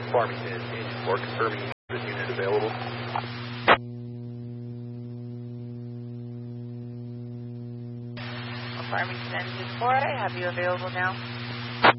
Farmington, Engine 4, confirming this unit available. Farmington Engine 4, I have you available now.